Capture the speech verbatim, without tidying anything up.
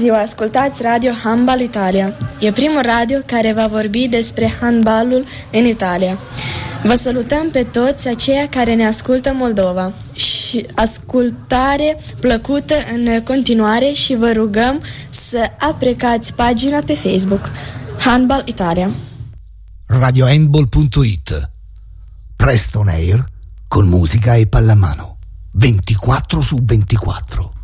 ziua, ascultați Radio Handbal Italia. E primul radio care va vorbi despre handbalul în Italia. Vă salutăm pe toți aceia care ne ascultă Moldova și ascultare plăcută în continuare și vă rugăm să aprecați pagina pe Facebook Handbal Italia. radio handball punto it. Presto on air con musica e pallamano ventiquattro su ventiquattro.